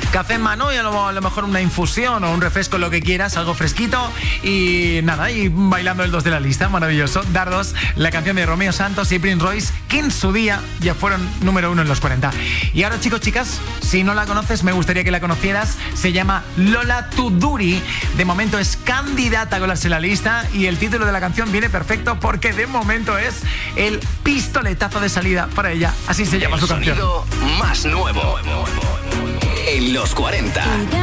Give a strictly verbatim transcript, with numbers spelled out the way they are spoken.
café en mano y a lo, a lo mejor una infusión o un refresco, lo que quieras, algo fresquito y nada, y bailando el dos de la lista, maravilloso. Dardos, la canción de Romeo Santos y Prince Royce, que en su día ya fueron número uno en los cuarenta. Y ahora, chicos, chicas, si no la conoces, me gustaría que la conocieras. Se llama Lola Tuduri. De momento es candidata a colarse en la lista y el título de la canción viene perfecto porque de momento es el pistoletazo de salida para ella. Así se llama el su canción. Sonido más nuevo en los cuarenta.